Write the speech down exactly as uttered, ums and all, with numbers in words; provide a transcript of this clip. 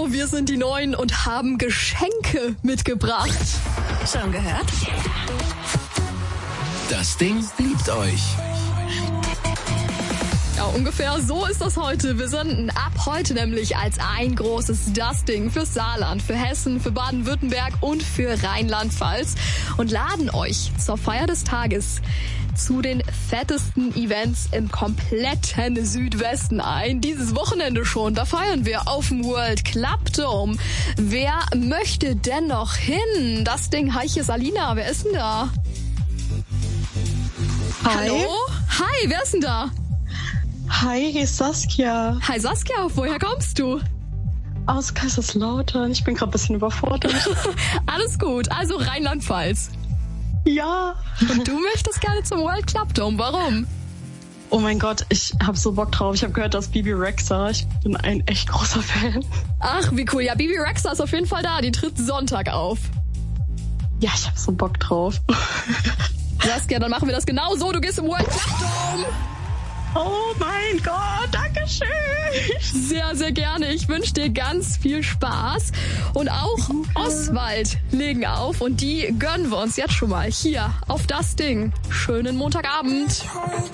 Hallo, wir sind die Neuen und haben Geschenke mitgebracht. Schon gehört? Das Ding liebt euch. Ja, ungefähr so ist das heute. Wir senden ab heute nämlich als ein großes Das Ding für Saarland, für Hessen, für Baden-Württemberg und für Rheinland-Pfalz und laden euch zur Feier des Tages zu den fettesten Events im kompletten Südwesten ein. Dieses Wochenende schon, da feiern wir auf dem World Club Dome. Wer möchte denn noch hin? Das Ding, hi, hier ist Alina. Wer ist denn da? Hi. Hallo? Hi, wer ist denn da? Hi, hier ist Saskia. Hi Saskia, woher kommst du? Aus Kaiserslautern. Ich bin gerade ein bisschen überfordert. Alles gut, also Rheinland-Pfalz. Ja. Und du möchtest gerne zum World Club Dome, warum? Oh mein Gott, ich habe so Bock drauf. Ich habe gehört, dass Bibi Rexha, ich bin ein echt großer Fan. Ach, wie cool. Ja, Bibi Rexha ist auf jeden Fall da. Die tritt Sonntag auf. Ja, ich habe so Bock drauf. Saskia, dann machen wir das genau so. Du gehst im World Club Dome. Oh mein Gott, danke schön. Sehr, sehr gerne. Ich wünsche dir ganz viel Spaß. Und auch Oswald legen auf und die gönnen wir uns jetzt schon mal hier auf das Ding. Schönen Montagabend.